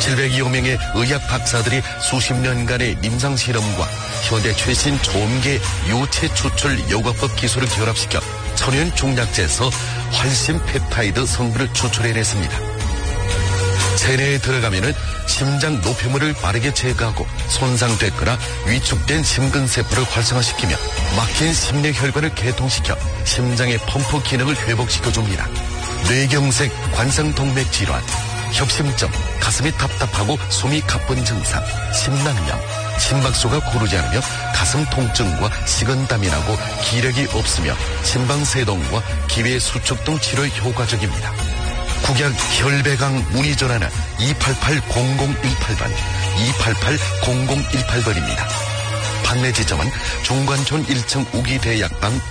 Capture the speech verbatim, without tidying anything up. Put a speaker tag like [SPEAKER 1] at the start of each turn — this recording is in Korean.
[SPEAKER 1] 칠백여 명의 의학 박사들이 수십 년간의 임상 실험과 현대 최신 초음계 유체 추출 요가법 기술을 결합시켜 천연 종약제에서 활신 펩타이드 성분을 추출해냈습니다. 체내에 들어가면은 심장 노폐물을 빠르게 제거하고 손상됐거나 위축된 심근세포를 활성화시키며 막힌 심뇌혈관을 개통시켜 심장의 펌프 기능을 회복시켜줍니다. 뇌경색, 관상동맥 질환, 협심증, 가슴이 답답하고 숨이 가쁜 증상, 심낭염, 심박수가 고르지 않으며 가슴 통증과 식은땀이 나고 기력이 없으며 심방세동과 기회 수축 등 치료에 효과적입니다. 국약 혈배강 문의 전화는 이팔팔 공공일팔 번, 이팔팔 공공일팔 번입니다. 판매 지점은 종관촌 일 층 우기대약방